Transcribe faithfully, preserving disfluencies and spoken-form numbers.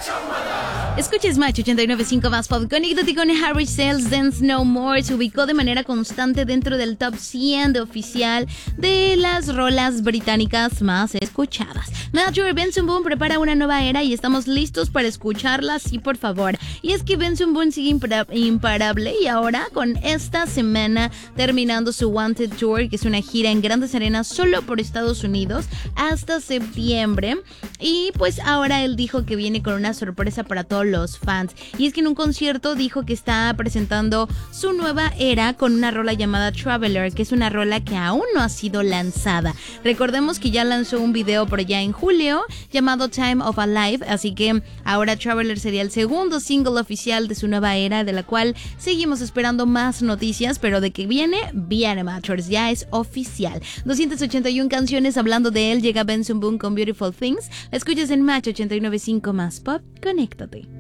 Escuches Match ochenta y nueve punto cinco más pop. Conéctate con Harry Styles. Dance No More se ubicó de manera constante dentro del top cien de oficial de las rolas británicas más escuchadas. Major Benson Boone prepara una nueva era y estamos listos para escucharla, sí, por favor. Y es que Benson Boone sigue impara- imparable y ahora con esta semana terminando su Wanted Tour, que es una gira en grandes arenas solo por Estados Unidos hasta septiembre. Y pues ahora él dijo que viene con una sorpresa para todos los fans, y es que en un concierto dijo que está presentando su nueva era con una rola llamada Traveler, que es una rola que aún no ha sido lanzada. Recordemos que ya lanzó un video por allá en julio llamado Time of a Life, así que ahora Traveler sería el segundo single oficial de su nueva era, de la cual seguimos esperando más noticias, pero de que viene, viene Matchers, ya es oficial. doscientas ochenta y una canciones hablando de él, llega Benson Boone con Beautiful Things. La escuchas en Match ochenta y nueve punto cinco más pop, conéctate.